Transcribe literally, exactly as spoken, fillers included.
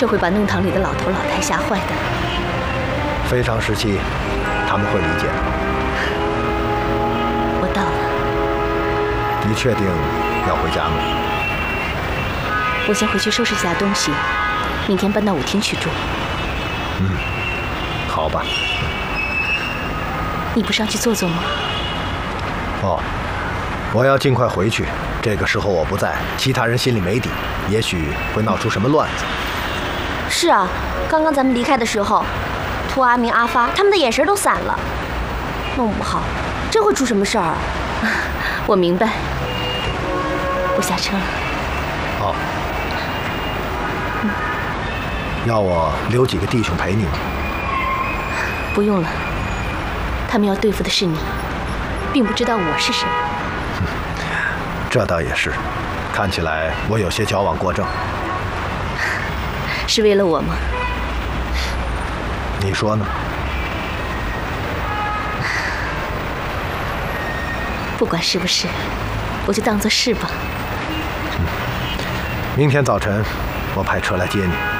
这会把弄堂里的老头老太吓坏的。 非常时期，他们会理解的。 我到了。 你确定要回家吗？ 我先回去收拾下东西，明天搬到舞厅去住。 嗯，好吧。 你不上去坐坐吗？ 哦，我要尽快回去。这个时候我不在，其他人心里没底，也许会闹出什么乱子。 是啊，刚刚咱们离开的时候，涂阿明、阿发他们的眼神都散了，弄不好真会出什么事儿啊！ 我明白，我下车了。 好。嗯，要我留几个弟兄陪你吗？ 不用了，他们要对付的是你，并不知道我是谁。 这倒也是，看起来我有些矫枉过正。 是为了我吗？ 你说呢？ 不管是不是，我就当作是吧。 嗯，明天早晨我派车来接你。